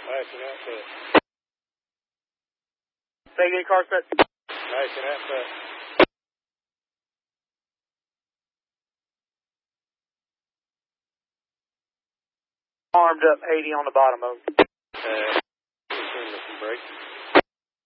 Flashing out front. Say again, car set. Flashing out front. Armed up 80 on the bottom of. Some brakes.